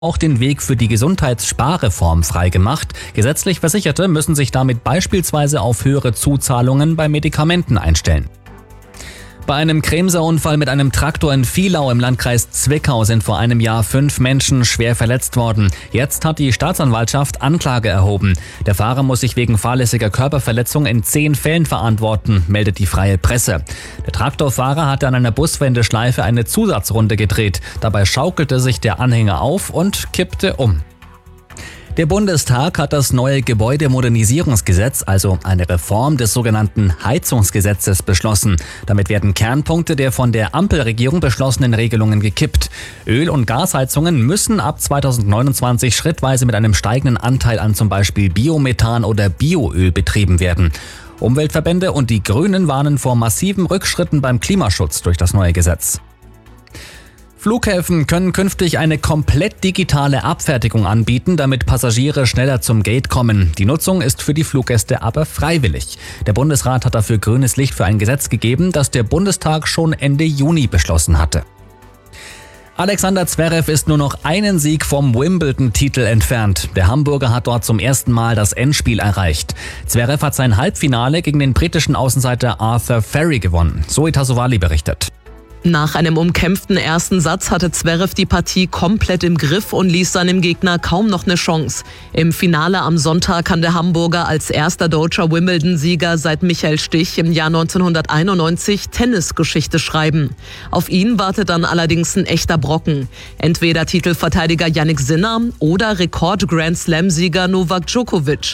auch den Weg für die Gesundheitssparreform freigemacht. Gesetzlich Versicherte müssen sich damit beispielsweise auf höhere Zuzahlungen bei Medikamenten einstellen. Bei einem Cremser-Unfall mit einem Traktor in Vielau im Landkreis Zwickau sind vor einem Jahr 5 Menschen schwer verletzt worden. Jetzt hat die Staatsanwaltschaft Anklage erhoben. Der Fahrer muss sich wegen fahrlässiger Körperverletzung in 10 Fällen verantworten, meldet die Freie Presse. Der Traktorfahrer hatte an einer Buswendeschleife eine Zusatzrunde gedreht. Dabei schaukelte sich der Anhänger auf und kippte um. Der Bundestag hat das neue Gebäudemodernisierungsgesetz, also eine Reform des sogenannten Heizungsgesetzes, beschlossen. Damit werden Kernpunkte der von der Ampelregierung beschlossenen Regelungen gekippt. Öl- und Gasheizungen müssen ab 2029 schrittweise mit einem steigenden Anteil an zum Beispiel Biomethan oder Bioöl betrieben werden. Umweltverbände und die Grünen warnen vor massiven Rückschritten beim Klimaschutz durch das neue Gesetz. Flughäfen können künftig eine komplett digitale Abfertigung anbieten, damit Passagiere schneller zum Gate kommen. Die Nutzung ist für die Fluggäste aber freiwillig. Der Bundesrat hat dafür grünes Licht für ein Gesetz gegeben, das der Bundestag schon Ende Juni beschlossen hatte. Alexander Zverev ist nur noch einen Sieg vom Wimbledon-Titel entfernt. Der Hamburger hat dort zum ersten Mal das Endspiel erreicht. Zverev hat sein Halbfinale gegen den britischen Außenseiter Arthur Ferry gewonnen. Zoe Tassovali berichtet. Nach einem umkämpften ersten Satz hatte Zverev die Partie komplett im Griff und ließ seinem Gegner kaum noch eine Chance. Im Finale am Sonntag kann der Hamburger als erster deutscher Wimbledon-Sieger seit Michael Stich im Jahr 1991 Tennisgeschichte schreiben. Auf ihn wartet dann allerdings ein echter Brocken. Entweder Titelverteidiger Jannik Sinner oder Rekord-Grand-Slam-Sieger Novak Djokovic.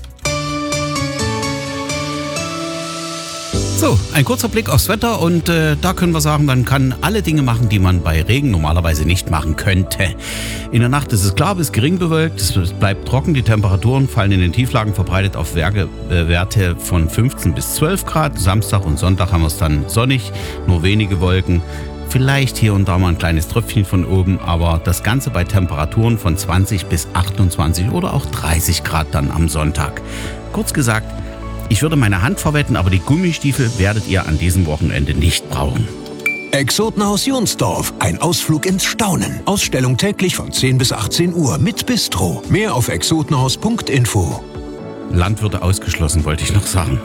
So, ein kurzer Blick aufs Wetter und da können wir sagen, man kann alle Dinge machen, die man bei Regen normalerweise nicht machen könnte. In der Nacht ist es klar bis gering bewölkt, es bleibt trocken, die Temperaturen fallen in den Tieflagen verbreitet auf Werte von 15 bis 12 Grad. Samstag und Sonntag haben wir es dann sonnig, nur wenige Wolken. Vielleicht hier und da mal ein kleines Tröpfchen von oben, aber das Ganze bei Temperaturen von 20 bis 28 oder auch 30 Grad dann am Sonntag. Kurz gesagt, ich würde meine Hand verwetten, aber die Gummistiefel werdet ihr an diesem Wochenende nicht brauchen. Exotenhaus Jonsdorf, ein Ausflug ins Staunen. Ausstellung täglich von 10 bis 18 Uhr mit Bistro. Mehr auf exotenhaus.info. Landwirte ausgeschlossen, wollte ich noch sagen.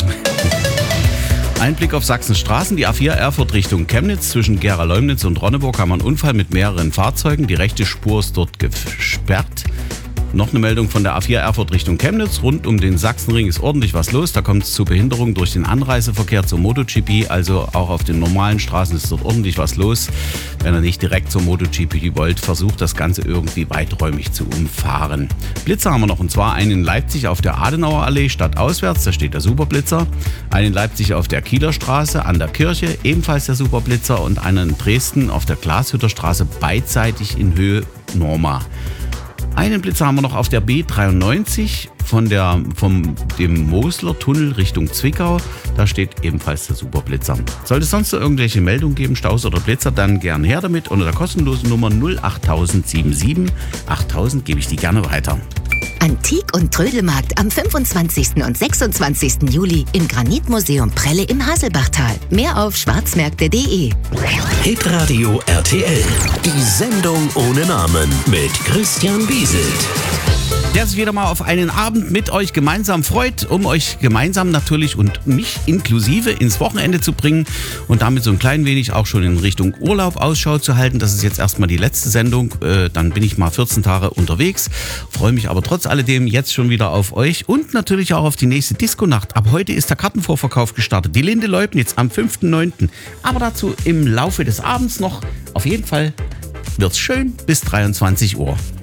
Ein Blick auf Sachsens Straßen. Die A4 Erfurt Richtung Chemnitz. Zwischen Gera-Leumnitz und Ronneburg haben wir einen Unfall mit mehreren Fahrzeugen. Die rechte Spur ist dort gesperrt. Noch eine Meldung von der A4 Erfurt Richtung Chemnitz. Rund um den Sachsenring ist ordentlich was los. Da kommt es zu Behinderungen durch den Anreiseverkehr zur MotoGP. Also auch auf den normalen Straßen ist dort ordentlich was los. Wenn ihr nicht direkt zur MotoGP wollt, versucht das Ganze irgendwie weiträumig zu umfahren. Blitzer haben wir noch, und zwar einen in Leipzig auf der Adenauer Allee stadtauswärts. Da steht der Superblitzer. Einen in Leipzig auf der Kieler Straße an der Kirche, ebenfalls der Superblitzer. Und einen in Dresden auf der Glashütterstraße beidseitig in Höhe Norma. Einen Blitzer haben wir noch auf der B93 vom dem Mosler Tunnel Richtung Zwickau. Da steht ebenfalls der Superblitzer. Sollte es sonst noch irgendwelche Meldungen geben, Staus oder Blitzer, dann gern her damit unter der kostenlosen Nummer 08077. 8000 gebe ich die gerne weiter. Antik- und Trödelmarkt am 25. und 26. Juli im Granitmuseum Prelle im Haselbachtal. Mehr auf schwarzmärkte.de. Hitradio RTL. Die Sendung ohne Namen mit Christian Bieselt. Der sich wieder mal auf einen Abend mit euch gemeinsam freut, um euch gemeinsam natürlich und mich inklusive ins Wochenende zu bringen und damit so ein klein wenig auch schon in Richtung Urlaub Ausschau zu halten. Das ist jetzt erstmal die letzte Sendung, dann bin ich mal 14 Tage unterwegs, freue mich aber trotz alledem jetzt schon wieder auf euch und natürlich auch auf die nächste Disco-Nacht. Ab heute ist der Kartenvorverkauf gestartet, die Linde Leubnitz am 5.9. Aber dazu im Laufe des Abends noch. Auf jeden Fall wird's schön bis 23 Uhr.